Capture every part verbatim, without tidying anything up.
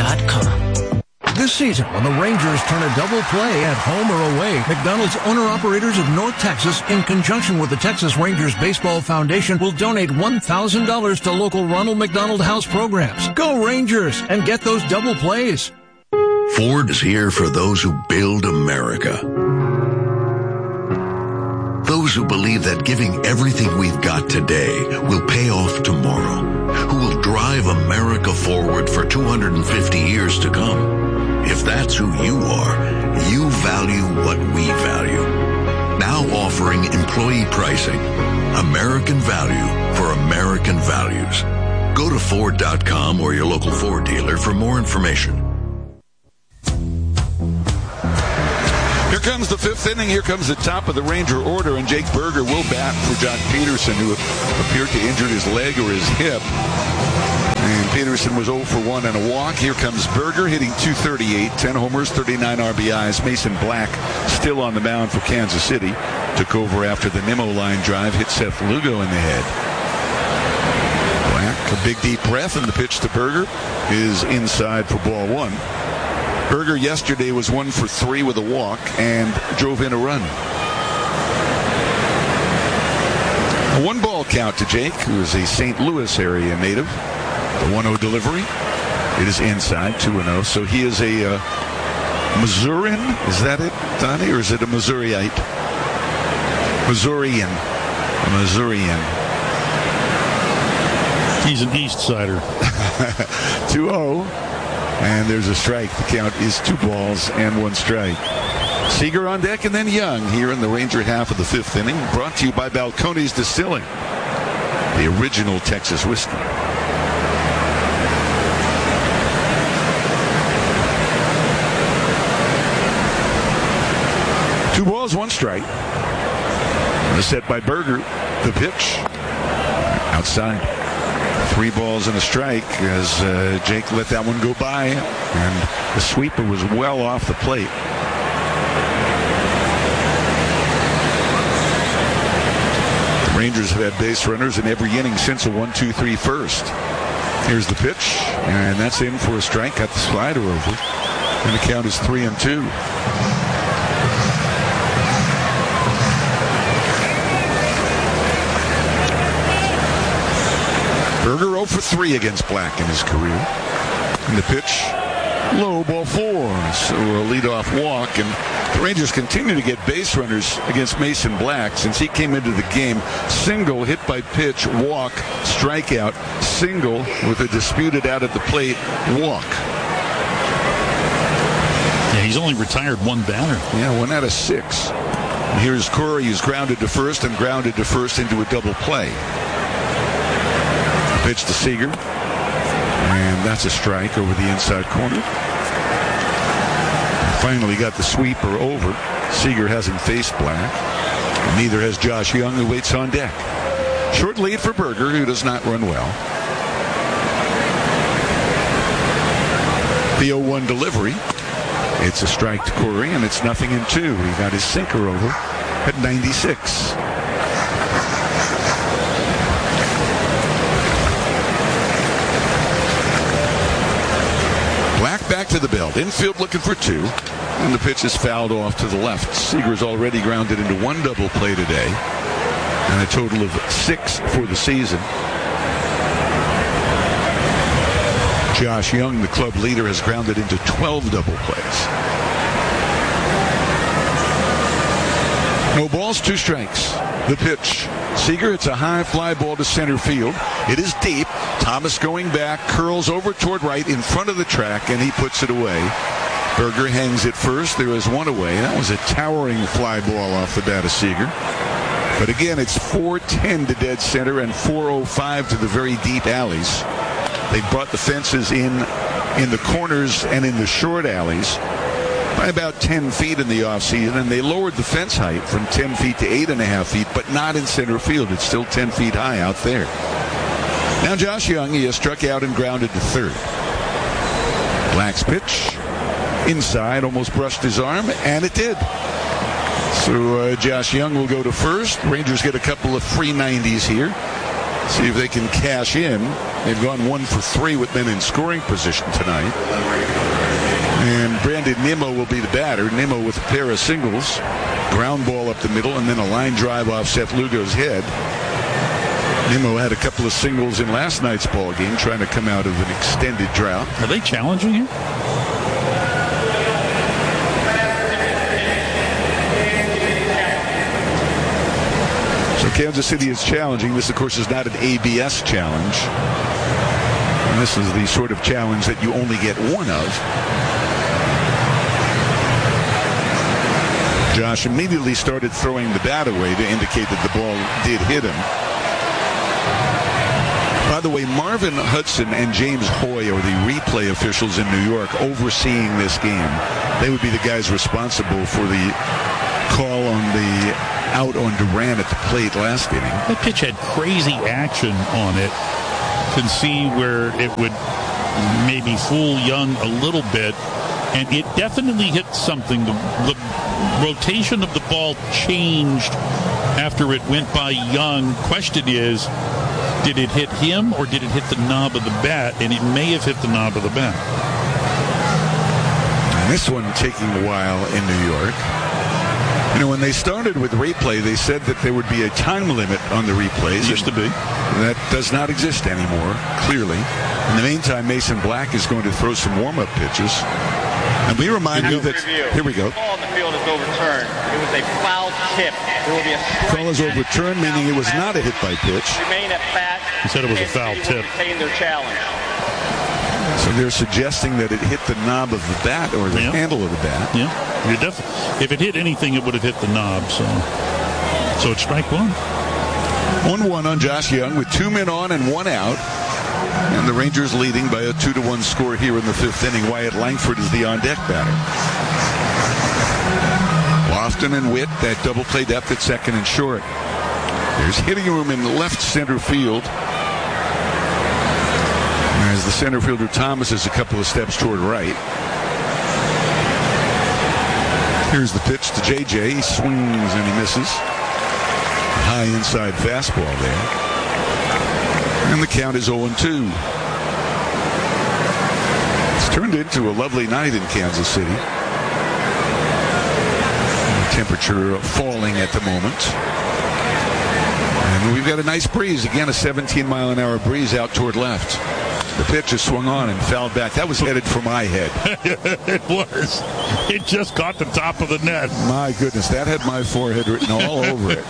dot com. This season, when the Rangers turn a double play at home or away, McDonald's owner-operators of North Texas, in conjunction with the Texas Rangers Baseball Foundation, will donate one thousand dollars to local Ronald McDonald House programs. Go Rangers and get those double plays. Ford is here for those who build America. Those who believe that giving everything we've got today will pay off tomorrow. Who will drive America forward for two hundred fifty years to come. If that's who you are, you value what we value. Now offering employee pricing. American value for American values. Go to Ford dot com or your local Ford dealer for more information. Here comes the fifth inning. Here comes the top of the Ranger order, and Jake Burger will bat for John Peterson, who appeared to injure his leg or his hip. And Peterson was oh for one and a walk. Here comes Burger hitting two thirty-eight, ten homers, thirty-nine R B Is. Mason Black still on the mound for Kansas City. Took over after the Nimmo line drive, hit Seth Lugo in the head. Black, a big deep breath, and the pitch to Burger is inside for ball one. Burger yesterday was one for three with a walk and drove in a run. A one ball count to Jake, who is a Saint Louis area native. The one oh delivery. It is inside, two and oh. So he is a uh, Missourian. Is that it, Donnie? Or is it a Missouriite? Missourian. A Missourian. He's an East Sider. two oh. And there's a strike. The count is two balls and one strike. Seager on deck and then Young here in the Ranger half of the fifth inning. Brought to you by Balcones Distilling, the original Texas whiskey. Two balls, one strike. The set by Burger. The pitch. Outside. Three balls and a strike as uh, Jake let that one go by. And the sweeper was well off the plate. The Rangers have had base runners in every inning since a one two three first. Here's the pitch. And that's in for a strike. Got the slider over. And the count is three and two. Burger oh for three against Black in his career. And the pitch, low, ball four. So a leadoff walk. And the Rangers continue to get base runners against Mason Black since he came into the game. Single, hit by pitch, walk, strikeout, single with a disputed out at the plate, walk. Yeah, he's only retired one batter. Yeah, one out of six. And here's Corey, who's grounded to first and grounded to first into a double play. Pitch to Seager, and that's a strike over the inside corner. Finally got the sweeper over. Seager hasn't faced Black. Neither has Josh Young, who waits on deck. Short lead for Burger, who does not run well. The oh one delivery. It's a strike to Corey, and it's nothing in two. He got his sinker over at ninety-six. Back to the belt. Infield looking for two. And the pitch is fouled off to the left. Seager's already grounded into one double play today. And a total of six for the season. Josh Young, the club leader, has grounded into twelve double plays. No balls, two strikes. The pitch. Seager, it's a high fly ball to center field. It is deep. Thomas going back, curls over toward right in front of the track, and he puts it away. Burger hangs it first. There is one away. That was a towering fly ball off the bat of Seager. But again, it's four ten to dead center and four oh five to the very deep alleys. They brought the fences in in the corners and in the short alleys by about ten feet in the offseason, and they lowered the fence height from ten feet to eight and a half feet, but not in center field. It's still ten feet high out there. Now Josh Young, he has struck out and grounded to third. Black's pitch, inside, almost brushed his arm, and it did. So uh, Josh Young will go to first. Rangers get a couple of free nineties here. See if they can cash in. They've gone one for three with men in scoring position tonight. And Brandon Nimmo will be the batter. Nimmo with a pair of singles. Ground ball up the middle, and then a line drive off Seth Lugo's head. Nimmo had a couple of singles in last night's ball game, trying to come out of an extended drought. Are they challenging you? So Kansas City is challenging. This, of course, is not an A B S challenge. And this is the sort of challenge that you only get one of. Josh immediately started throwing the bat away to indicate that the ball did hit him. By the way, Marvin Hudson and James Hoy are the replay officials in New York overseeing this game. They would be the guys responsible for the call on the out on Duran at the plate last inning. That pitch had crazy action on it. Can see where it would maybe fool Young a little bit. And it definitely hit something. The, the rotation of the ball changed after it went by Young. Question is, did it hit him or did it hit the knob of the bat? And it may have hit the knob of the bat. And this one taking a while in New York. You know, when they started with replay, they said that there would be a time limit on the replays. It used to be. That does not exist anymore, clearly. In the meantime, Mason Black is going to throw some warm-up pitches. And we remind you that, here we go. The ball on the field is overturned. It was a foul tip. There will be a strike. Call is overturned, meaning it was not a hit by pitch. Remain at bat. He said it was a foul tip. Retain their challenge. So they're suggesting that it hit the knob of the bat or the yeah. handle of the bat. Yeah. You're def- if it hit anything, it would have hit the knob. So, so it's strike one. one one on Josh Young with two men on and one out. And the Rangers leading by a two to one score here in the fifth inning. Wyatt Langford is the on-deck batter. Lofton and Witt, that double play depth at second and short. There's hitting room in left center field. As the center fielder Thomas is a couple of steps toward right. Here's the pitch to J J. He swings and he misses. High inside fastball there. And the count is oh and two. It's turned into a lovely night in Kansas City. The temperature falling at the moment. And we've got a nice breeze. Again, a seventeen mile an hour breeze out toward left. The pitch is swung on and fouled back. That was headed for my head. It was. It just caught the top of the net. My goodness, that had my forehead written all over it.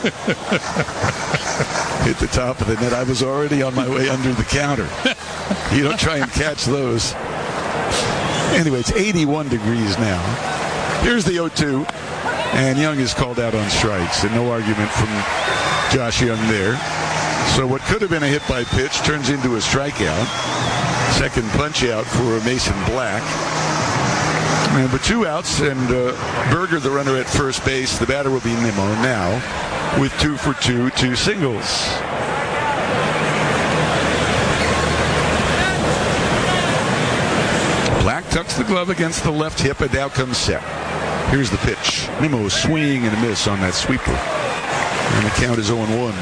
Hit the top of the net. I was already on my way under the counter. You don't try and catch those. Anyway, it's eighty-one degrees now. Here's the oh two. And Young is called out on strikes. And no argument from Josh Young there. So what could have been a hit by pitch turns into a strikeout. Second punch out for Mason Black. Number two outs, and uh, Berger, the runner at first base. The batter will be Nimmo now with two for two, two singles. Black tucks the glove against the left hip, and now comes set. Here's the pitch. Nimmo swing and a miss on that sweeper. And the count is oh and one.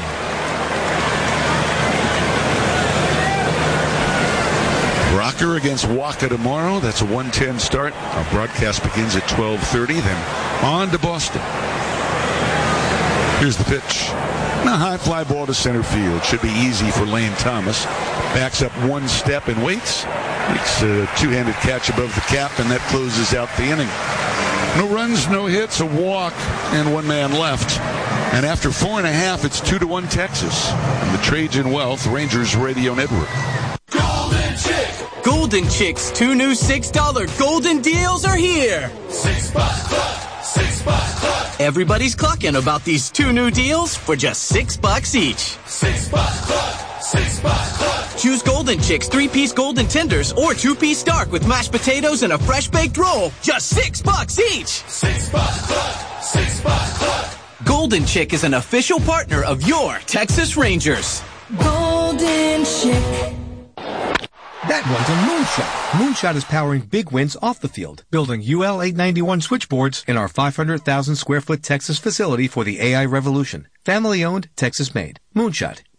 Rocker against Waka tomorrow. That's a one ten start. Our broadcast begins at twelve thirty. Then on to Boston. Here's the pitch. A high fly ball to center field. Should be easy for Lane Thomas. Backs up one step and waits. Makes a two-handed catch above the cap, and that closes out the inning. No runs, no hits, a walk, and one man left. And after four and a half, it's two to one Texas. And the Trajan Wealth Rangers Radio Network. Golden Chick. Golden Chick's two new six dollar golden deals are here. Six bucks club. Six bucks club. Everybody's clucking about these two new deals for just six bucks each. Six bucks club. Six bucks club. Choose Golden Chick's three-piece golden tenders or two-piece dark with mashed potatoes and a fresh baked roll. Just six bucks each. Six bucks club. Six bucks club. Golden Chick is an official partner of your Texas Rangers. Golden Chick. That one's a Moonshot. Moonshot is powering big wins off the field, building U L eight ninety-one switchboards in our five hundred thousand square foot Texas facility for the A I revolution. Family owned, Texas made. Moonshot.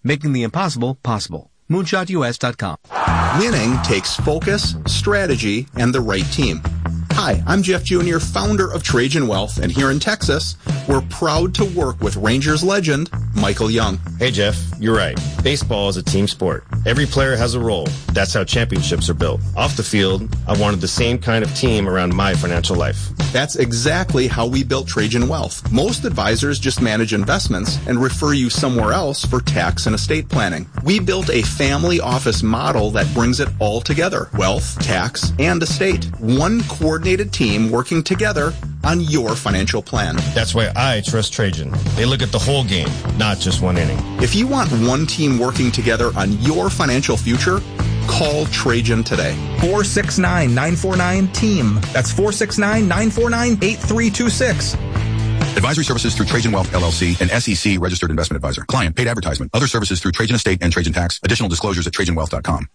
making the impossible possible. moonshot U S dot com. Winning takes focus, strategy, and the right team. Hi, I'm Jeff Junior, founder of Trajan Wealth, and here in Texas, we're proud to work with Rangers legend Michael Young. Hey, Jeff, you're right. Baseball is a team sport. Every player has a role. That's how championships are built. Off the field, I wanted the same kind of team around my financial life. That's exactly how we built Trajan Wealth. Most advisors just manage investments and refer you somewhere else for tax and estate planning. We built a family office model that brings it all together. Wealth, tax, and estate. One coordinated team working together on your financial plan. That's why I trust Trajan. They look at the whole game, not just one inning. If you want one team working together on your financial future, call Trajan today. four six nine, nine four nine, TEAM. That's four six nine, nine four nine, eight three two six. Advisory services through Trajan Wealth, L L C, an S E C registered investment advisor. Client paid advertisement. Other services through Trajan Estate and Trajan Tax. Additional disclosures at trajan wealth dot com.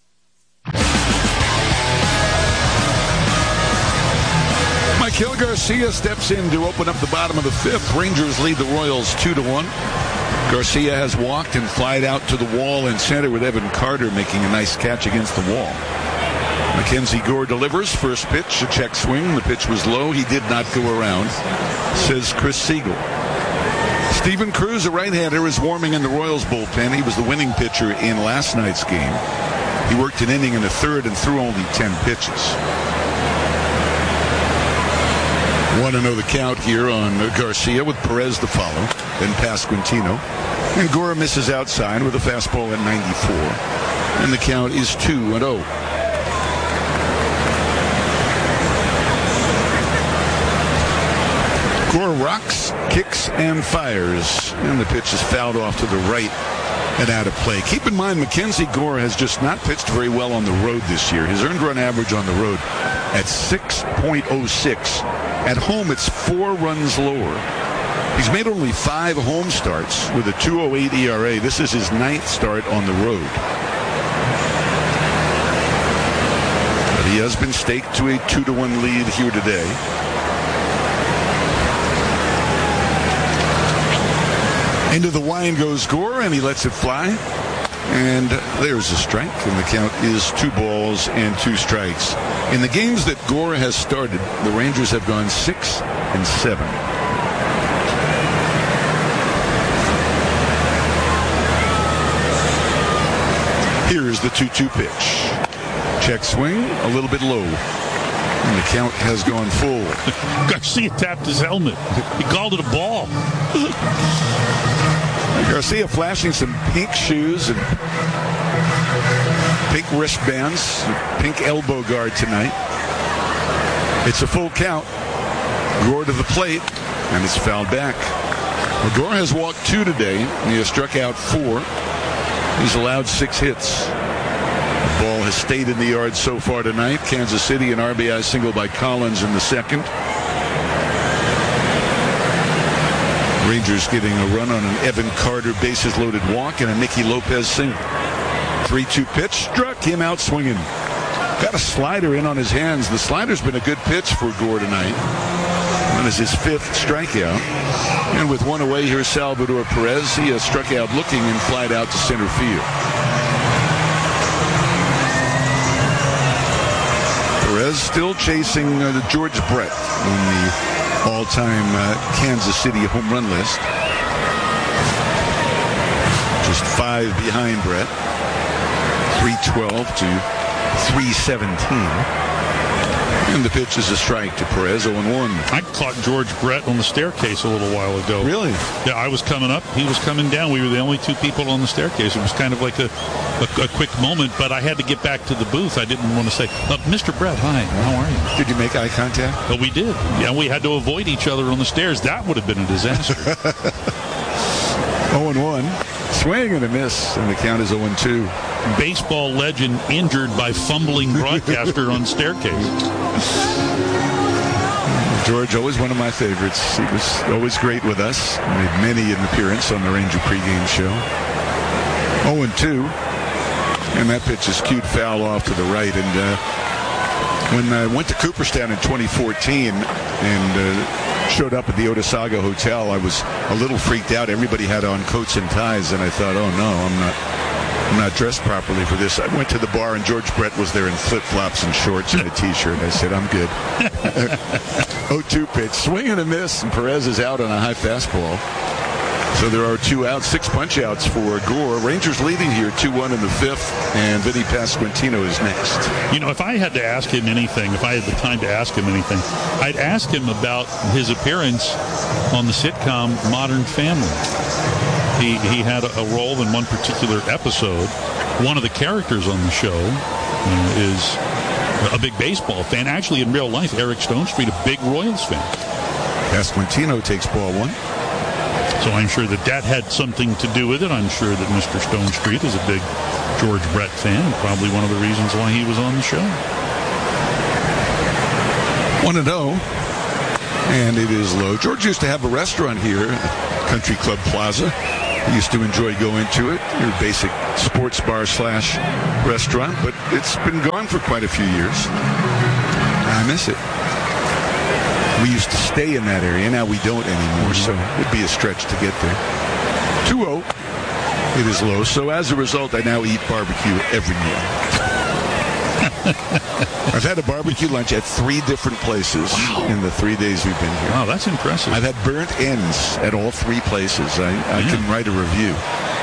Maikel Garcia steps in to open up the bottom of the fifth. Rangers lead the Royals two to one. Garcia has walked and flied out to the wall in center with Evan Carter making a nice catch against the wall. Mackenzie Gore delivers. First pitch, a check swing. The pitch was low. He did not go around, says Chris Siegel. Steven Cruz, a right-hander, is warming in the Royals bullpen. He was the winning pitcher in last night's game. He worked an inning in the third and threw only ten pitches. Want to know the count here on Garcia with Perez to follow, then Pasquantino. And Gore misses outside with a fastball at ninety-four. And the count is two and oh. Gore rocks, kicks, and fires. And the pitch is fouled off to the right and out of play. Keep in mind, Mackenzie Gore has just not pitched very well on the road this year. His earned run average on the road at six point oh six. At home, it's four runs lower. He's made only five home starts with a two oh eight E R A. This is his ninth start on the road. But he has been staked to a two to one lead here today. Into the wind goes Gore, and he lets it fly. And there's a strike, and the count is two balls and two strikes. In the games that Gore has started, the Rangers have gone six and seven. Here's the two two pitch. Check swing, a little bit low. And the count has gone full. Garcia tapped his helmet. He called it a ball. Garcia flashing some pink shoes and pink wristbands, pink elbow guard tonight. It's a full count. Gore to the plate, and it's fouled back. Well, Gore has walked two today. He has struck out four. He's allowed six hits. The ball has stayed in the yard so far tonight. Kansas City, an R B I single by Collins in the second. Rangers getting a run on an Evan Carter bases loaded walk and a Nicky Lopez single. three two pitch, struck him out swinging. Got a slider in on his hands. The slider's been a good pitch for Gore tonight. That is his fifth strikeout. And with one away, here's Salvador Perez. He has struck out looking and flied out to center field. Perez still chasing uh, the George Brett on the all-time uh, Kansas City home run list. Just five behind Brett. three twelve to three seventeen. And the pitch is a strike to Perez, oh and one. I caught George Brett on the staircase a little while ago. Really? Yeah, I was coming up. He was coming down. We were the only two people on the staircase. It was kind of like a, a, a quick moment, but I had to get back to the booth. I didn't want to say, oh, Mister Brett, hi, how are you? Did you make eye contact? Well, we did. Yeah, we had to avoid each other on the stairs. That would have been a disaster. oh and one. Swing and a miss, and the count is oh and two. Baseball legend injured by fumbling broadcaster on staircase. George, always one of my favorites. He was always great with us. Made many an appearance on the Ranger pregame show. oh and two. And that pitch is cued foul off to the right. And uh, When I went to Cooperstown in twenty fourteen and uh, showed up at the Otesaga Hotel, I was a little freaked out. Everybody had on coats and ties, and I thought, oh, no, I'm not I'm not dressed properly for this. I went to the bar, and George Brett was there in flip-flops and shorts and a T-shirt. I said, I'm good. oh two pitch. Swing and a miss, and Perez is out on a high fastball. So there are two outs, six punch-outs for Gore. Rangers leading here two one in the fifth, and Vinny Pasquantino is next. You know, if I had to ask him anything, if I had the time to ask him anything, I'd ask him about his appearance on the sitcom Modern Family. He he had a, a role in one particular episode. One of the characters on the show uh, is a big baseball fan. Actually, in real life, Eric Stonestreet, a big Royals fan. Pasquantino takes ball one. So I'm sure that that had something to do with it. I'm sure that Mister Stonestreet is a big George Brett fan, probably one of the reasons why he was on the show. one and oh, and it is low. George used to have a restaurant here, Country Club Plaza. I used to enjoy going to it, your basic sports bar slash restaurant, but it's been gone for quite a few years. I miss it. We used to stay in that area. Now we don't anymore, so it'd be a stretch to get there. two oh. It is low. So as a result, I now eat barbecue every meal. I've had a barbecue lunch at three different places wow. in the three days we've been here. Wow, that's impressive. I've had burnt ends at all three places. I, I yeah. can write a review.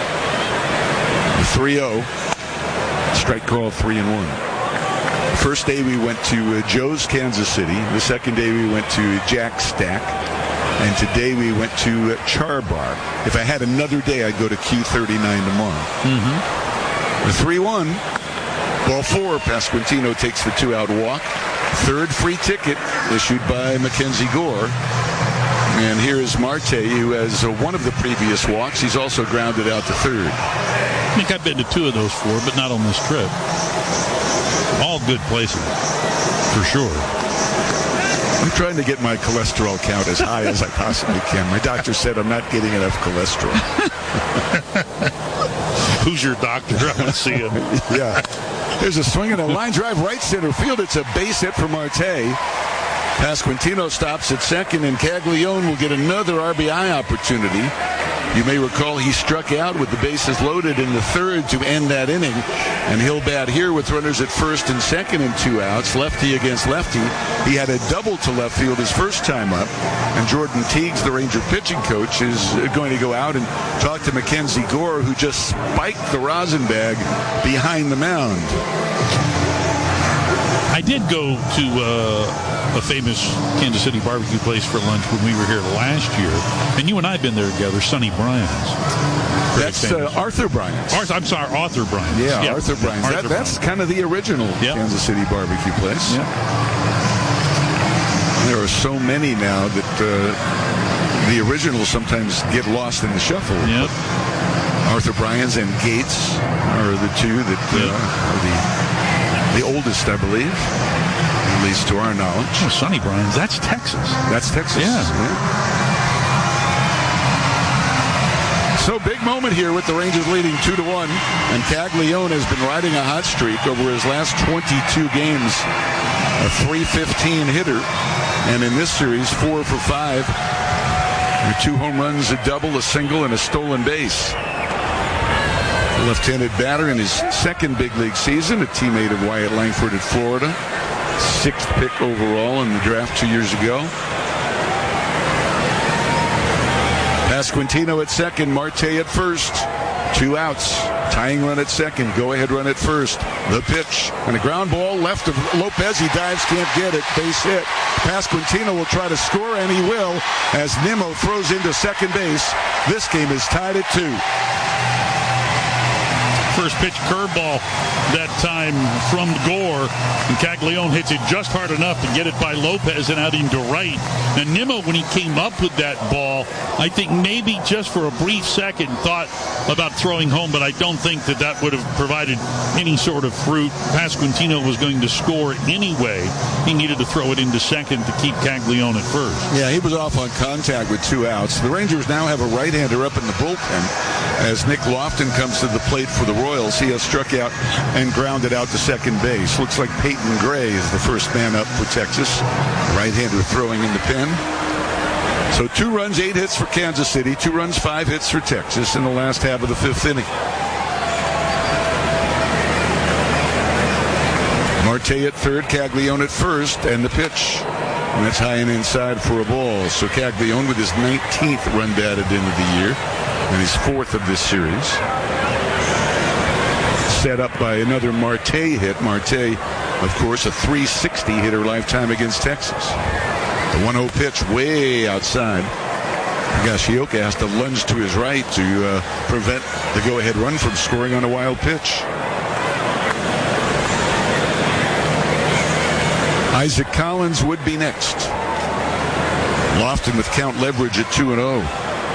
three oh. Strike call three and one. First day we went to uh, Joe's Kansas City. The second day we went to Jack Stack. And today we went to uh, Char Bar. If I had another day, I'd go to Q thirty-nine tomorrow. Mm-hmm. The three one. Ball four. Pasquantino takes the two-out walk. Third free ticket issued by Mackenzie Gore. And here is Marte, who has uh, one of the previous walks. He's also grounded out to third. I think I've been to two of those four, but not on this trip. All good places, for sure. I'm trying to get my cholesterol count as high as I possibly can. My doctor said I'm not getting enough cholesterol. Who's your doctor? I want to see him. Yeah. There's a swing and a line drive right center field. It's a base hit for Marte. Pasquantino stops at second, and Caglione will get another R B I opportunity. You may recall he struck out with the bases loaded in the third to end that inning, and he'll bat here with runners at first and second and two outs, lefty against lefty. He had a double to left field his first time up, and Jordan Teagues, the Ranger pitching coach, is going to go out and talk to Mackenzie Gore, who just spiked the rosin bag behind the mound. I did go to uh, a famous Kansas City barbecue place for lunch when we were here last year, and you and I have been there together, Sonny Bryant's. That's uh, Arthur Bryant's. Arthur, I'm sorry, Arthur Bryant's. Yeah, yeah. Arthur Bryant's. Arthur that, that's Bryant. kind of the original yep. Kansas City barbecue place. Yep. There are so many now that uh, the originals sometimes get lost in the shuffle. Yep. Arthur Bryant's and Gates are the two that uh, yep. are the... The oldest, I believe, at least to our knowledge. Oh, Sonny Bryant's, that's Texas. That's Texas. Yeah. yeah. So big moment here with the Rangers leading two to one, and Caglione has been riding a hot streak over his last twenty-two games. A three fifteen hitter, and in this series, four for five. Two home runs, a double, a single, and a stolen base. Left-handed batter in his second big league season, a teammate of Wyatt Langford at Florida. Sixth pick overall in the draft two years ago. Pasquantino at second, Marte at first. Two outs. Tying run at second, go-ahead run at first. The pitch, and a ground ball left of Lopez. He dives, can't get it. Base hit. Pasquantino will try to score, and he will, as Nimmo throws into second base. This game is tied at two. First pitch curveball that time from Gore, and Caglione hits it just hard enough to get it by Lopez and out into right. And Nimmo, when he came up with that ball, I think maybe just for a brief second thought about throwing home, but I don't think that that would have provided any sort of fruit. Pasquantino was going to score anyway. He needed to throw it into second to keep Caglione at first. Yeah, he was off on contact with two outs. The Rangers now have a right-hander up in the bullpen as Nick Lofton comes to the plate for the Royals. Royals. He has struck out and grounded out to second base. Looks like Peyton Gray is the first man up for Texas. Right-hander throwing in the pen. So two runs, eight hits for Kansas City. Two runs, five hits for Texas in the last half of the fifth inning. Marte at third, Caglione at first, and the pitch. And that's high and inside for a ball. So Caglione with his nineteenth run batted in of the year and his fourth of this series. Set up by another Marte hit. Marte, of course, a three sixty hitter lifetime against Texas. The one oh pitch way outside. Higashioka has to lunge to his right to uh, prevent the go-ahead run from scoring on a wild pitch. Isaac Collins would be next. Lofton with count leverage at two and oh.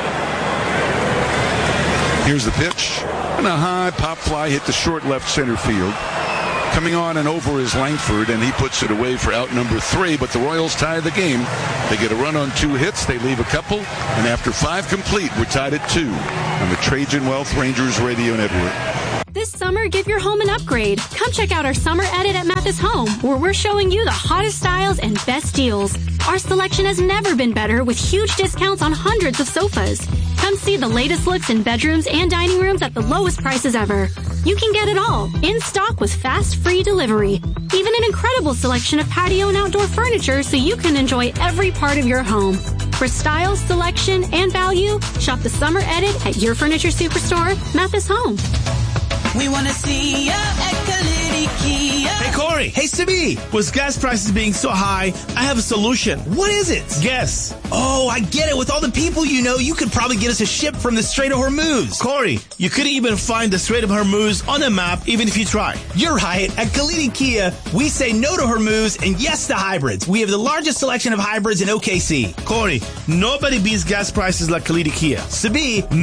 Here's the pitch. And a high pop fly hit the short left center field. Coming on and over is Langford, and he puts it away for out number three. But the Royals tie the game. They get a run on two hits. They leave a couple. And after five complete, we're tied at two on the Trajan Wealth Rangers Radio Network. This summer, give your home an upgrade. Come check out our summer edit at Mathis Home, where we're showing you the hottest styles and best deals. Our selection has never been better, with huge discounts on hundreds of sofas. Come see the latest looks in bedrooms and dining rooms at the lowest prices ever. You can get it all, in stock with fast, free delivery. Even an incredible selection of patio and outdoor furniture so you can enjoy every part of your home. For style, selection, and value, shop the summer edit at your furniture superstore, Mathis Home. We want to see ya at Kalidi Kia. Hey, Corey. Hey, Sibi. With gas prices being so high, I have a solution. What is it? Guess. Oh, I get it. With all the people you know, you could probably get us a ship from the Strait of Hormuz. Corey, you couldn't even find the Strait of Hormuz on a map, even if you try. You're right. At Kalidi Kia, we say no to Hormuz and yes to hybrids. We have the largest selection of hybrids in O K C. Corey, nobody beats gas prices like Kalidi Kia. Sibi,